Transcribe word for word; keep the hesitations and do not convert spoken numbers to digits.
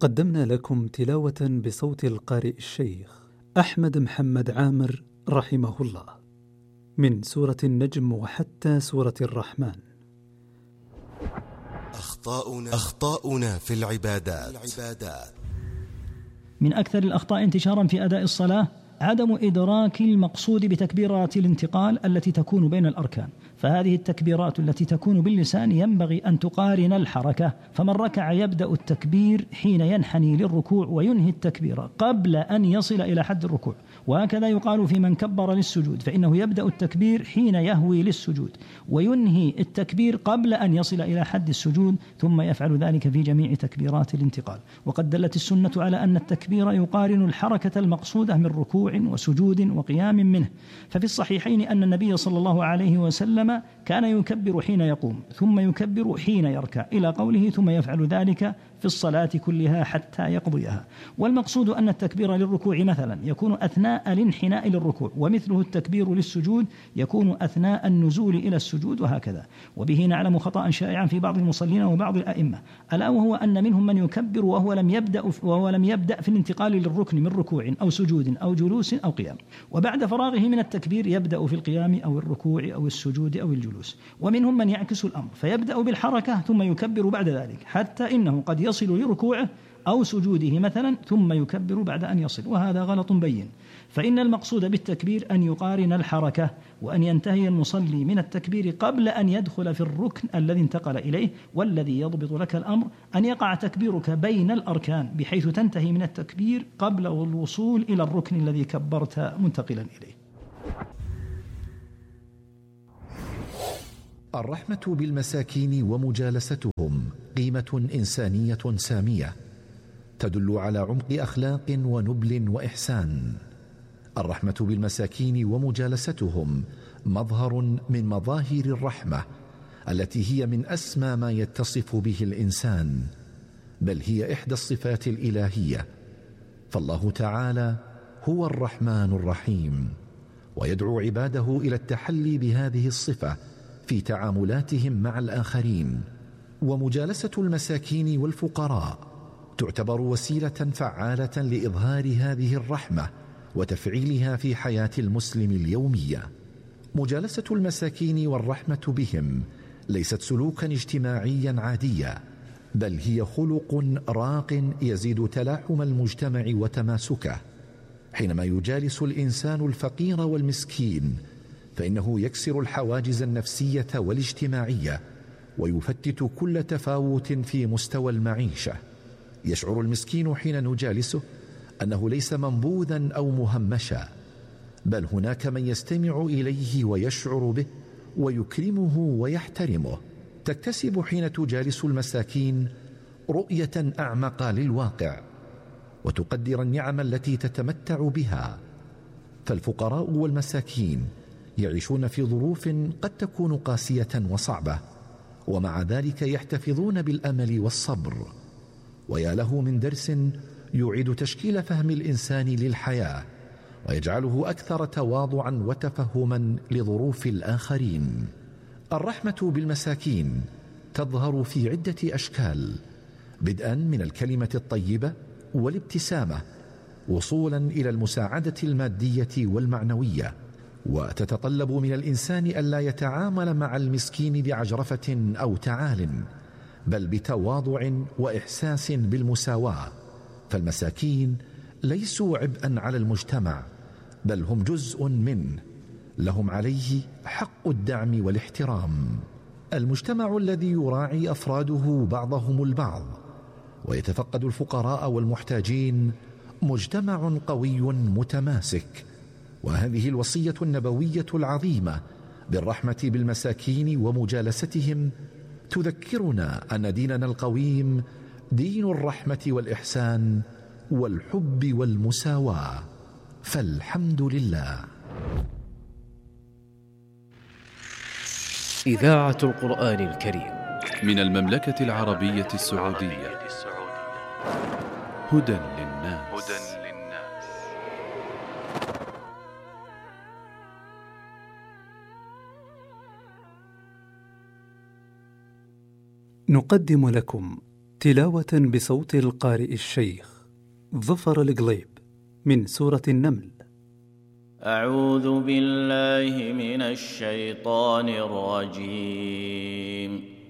قدمنا لكم تلاوة بصوت القارئ الشيخ أحمد محمد عامر رحمه الله من سورة النجم وحتى سورة الرحمن. أخطاؤنا, أخطاؤنا في العبادات. من أكثر الأخطاء انتشارا في أداء الصلاة عدم إدراك المقصود بتكبيرات الانتقال التي تكون بين الأركان. فهذه التكبيرات التي تكون باللسان ينبغي أن تقارن الحركة، فمن ركع يبدأ التكبير حين ينحني للركوع وينهي التكبير قبل أن يصل إلى حد الركوع، وهكذا يقال في من كبر للسجود، فإنه يبدأ التكبير حين يهوي للسجود وينهي التكبير قبل أن يصل إلى حد السجود، ثم يفعل ذلك في جميع تكبيرات الانتقال. وقد دلت السنة على أن التكبير يقارن الحركة المقصودة من ركوع وسجود وقيام منه، ففي الصحيحين أن النبي صلى الله عليه وسلم كان يكبر حين يقوم ثم يكبر حين يركع إلى قوله ثم يفعل ذلك في الصلاة كلها حتى يقضيها. والمقصود أن التكبير للركوع مثلا يكون أثناء الانحناء للركوع، ومثله التكبير للسجود يكون أثناء النزول إلى السجود، وهكذا. وبه نعلم خطأ شائعا في بعض المصلين وبعض الأئمة، ألا وهو أن منهم من يكبر وهو لم يبدأ وهو لم يبدأ في الانتقال للركن من ركوع أو سجود أو جلوس أو قيام، وبعد فراغه من التكبير يبدأ في القيام أو الركوع أو السجود أو الجلوس. ومنهم من يعكس الأمر فيبدأ بالحركة ثم يكبر بعد ذلك، حتى إنه قد يصل لركوعه أو سجوده مثلا ثم يكبر بعد أن يصل، وهذا غلط بين. فإن المقصود بالتكبير أن يقارن الحركة، وأن ينتهي المصلي من التكبير قبل أن يدخل في الركن الذي انتقل إليه. والذي يضبط لك الأمر أن يقع تكبيرك بين الأركان بحيث تنتهي من التكبير قبل الوصول إلى الركن الذي كبرت منتقلا إليه. الرحمة بالمساكين ومجالستهم قيمة إنسانية سامية تدل على عمق أخلاق ونبل وإحسان. الرحمة بالمساكين ومجالستهم مظهر من مظاهر الرحمة التي هي من أسمى ما يتصف به الإنسان، بل هي إحدى الصفات الإلهية. فالله تعالى هو الرحمن الرحيم، ويدعو عباده إلى التحلي بهذه الصفة في تعاملاتهم مع الآخرين. ومجالسة المساكين والفقراء تعتبر وسيلة فعالة لإظهار هذه الرحمة وتفعيلها في حياة المسلم اليومية. مجالسة المساكين والرحمة بهم ليست سلوكا اجتماعيا عاديا، بل هي خلق راق يزيد تلاحم المجتمع وتماسكه. حينما يجالس الإنسان الفقير والمسكين فإنه يكسر الحواجز النفسية والاجتماعية ويفتت كل تفاوت في مستوى المعيشة. يشعر المسكين حين نجالسه أنه ليس منبوذا أو مهمشا، بل هناك من يستمع إليه ويشعر به ويكرمه ويحترمه. تكتسب حين تجالس المساكين رؤية أعمق للواقع، وتقدر النعم التي تتمتع بها. فالفقراء والمساكين يعيشون في ظروف قد تكون قاسية وصعبة، ومع ذلك يحتفظون بالأمل والصبر. ويا له من درس يعيد تشكيل فهم الإنسان للحياة ويجعله أكثر تواضعا وتفهما لظروف الآخرين. الرحمة بالمساكين تظهر في عدة أشكال، بدءا من الكلمة الطيبة والابتسامة، وصولا إلى المساعدة المادية والمعنوية. وتتطلب من الإنسان ألا يتعامل مع المسكين بعجرفة أو تعال، بل بتواضع وإحساس بالمساواة. فالمساكين ليسوا عبئا على المجتمع، بل هم جزء منه، لهم عليه حق الدعم والاحترام. المجتمع الذي يراعي أفراده بعضهم البعض ويتفقد الفقراء والمحتاجين مجتمع قوي متماسك. وهذه الوصية النبوية العظيمة بالرحمة بالمساكين ومجالستهم تذكرنا أن ديننا القويم دين الرحمة والإحسان والحب والمساواة، فالحمد لله. إذاعة القرآن الكريم من المملكة العربية السعودية. هدى للناس. نقدم لكم تلاوة بصوت القارئ الشيخ ظفر القليب من سورة النمل. أعوذ بالله من الشيطان الرجيم.